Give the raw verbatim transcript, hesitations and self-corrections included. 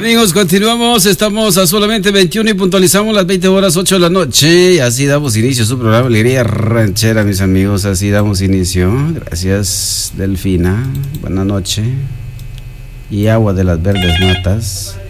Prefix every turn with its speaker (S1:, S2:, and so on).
S1: Amigos, continuamos, estamos a solamente veintiuno y puntualizamos las veinte horas ocho de la noche y así damos inicio a su programa Alegría Ranchera, mis amigos, así damos inicio. Gracias, Delfina, buena noche. Y agua de las verdes matas.